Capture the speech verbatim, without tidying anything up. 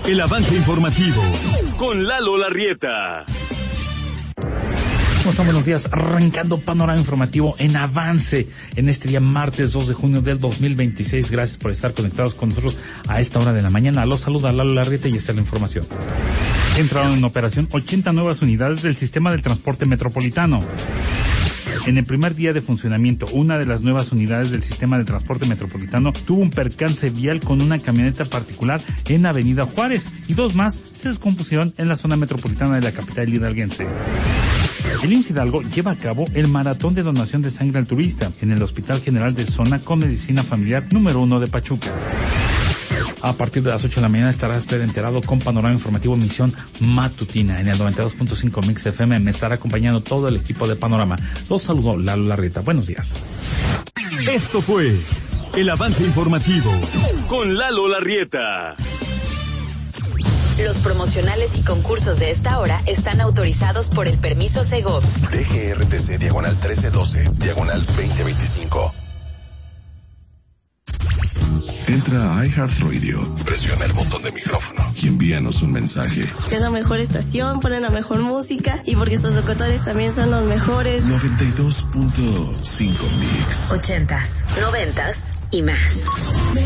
El avance informativo con Lalo Larrieta. ¿Cómo están? Buenos días. Arrancando panorama informativo en avance en este día martes dos de junio del dos mil veintiséis. Gracias por estar conectados con nosotros a esta hora de la mañana. Los saluda Lalo Larrieta y esta es la información. Entraron en operación ochenta nuevas unidades del sistema del transporte metropolitano. En el primer día de funcionamiento, una de las nuevas unidades del sistema de transporte metropolitano tuvo un percance vial con una camioneta particular en Avenida Juárez y dos más se descompusieron en la zona metropolitana de la capital hidalguense. El I M S S Hidalgo lleva a cabo el maratón de donación de sangre al turista en el Hospital General de Zona con Medicina Familiar número uno de Pachuca. A partir de las ocho de la mañana estará usted enterado con panorama informativo emisión matutina en el noventa y dos punto cinco Mix F M. Me estará acompañando todo el equipo de Panorama. Los saludo Lalo Larrieta. Buenos días. Esto fue el avance informativo con Lalo Larrieta. Los promocionales y concursos de esta hora están autorizados por el permiso Segov. D G R T C diagonal trece doce, diagonal veinte veinticinco. Entra a iHeartRadio, presiona el botón de micrófono y envíanos un mensaje. Es la mejor estación, ponen la mejor música y porque sus locutores también son los mejores. noventa y dos punto cinco Mix. Ochentas, noventas y más.